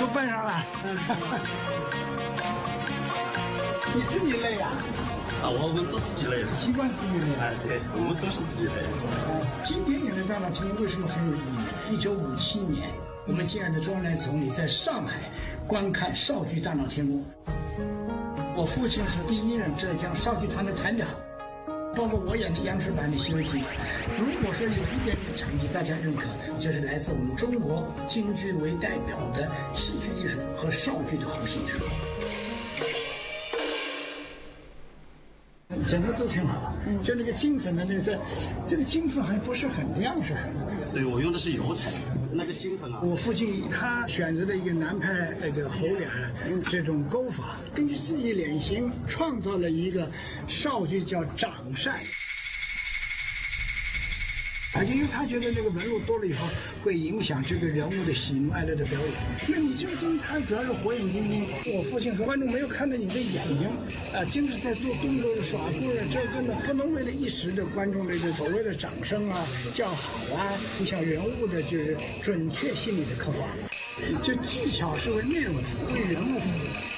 奔上了。你自己累呀？ 我们都自己累， 习惯自己累。 对，我们都是自己累。 今天演的大闹天宫为什么很有意义？1957年，我们亲爱的周恩来总理在上海观看绍剧大闹天宫。我父亲是第1任浙江绍剧团的团长，包括我演的央视版的《西游记》。如果说有一点点成绩大家认可，就是来自我们中国京剧为代表的戏曲艺术和绍剧的后戏艺术。整个都挺好，就那个金粉的那个，这个金粉还不是很亮，是很。 对，我用的是油彩，那个金粉啊。 我父亲他选择的一个南派那个猴脸这种钩法，根据自己脸型创造了一个绍剧叫掌扇。而且因为他觉得那个纹路多了以后会影响这个人物的喜怒哀乐的表演，那你这个东西它主要是火眼金睛。我父亲说，观众没有看到你的眼睛，精是在做动作的耍棍儿，这根本不能为了一时的观众的这所谓的掌声啊、叫好啊，影响人物的就是准确心理的刻画。就技巧是为内容服务，为人物服务。